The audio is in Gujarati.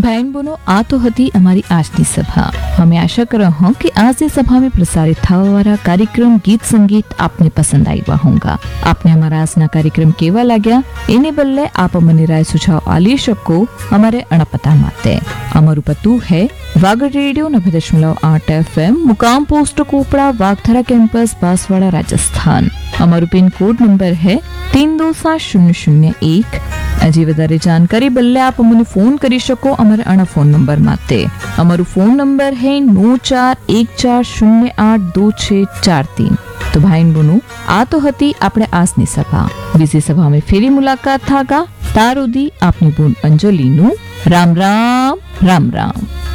बहन बोनो आ तो हती हमारी आज की सभा। हमें आशा कर रहा हूँ कि आज की सभा में प्रसारित થવા વાળા કાર્યક્રમ ગીત સંગીત આપને પસંદ આવ્યા હોંગા। આપને અમારા આજના કાર્યક્રમ કેવા લાગ્યા એને બદલે આપ મને રાય સુझाव આલી શકો અમારે અણપતા માટે। અમારું પતું है વાગડ રેડિયો 90.8 FM मुकाम पोस्ट कोपड़ा वागथरा कैंपस बांसवाड़ा राजस्थान। અમારું પિન કોડ નંબર है 327001। હજી વધારે જાણકારી બદલે આપ મને ફોન કરી શકો અમારા અણા ફોન નંબર માટે। અમારું ફોન નંબર है 9414082643। तो भाई बोनू आ तो हती આપણે આજની સભા। બીજી સભા में ફેરી મુલાકાત થાગા। તારુદી આપની બોન અંજલિનું રામ રામ રામ રામ।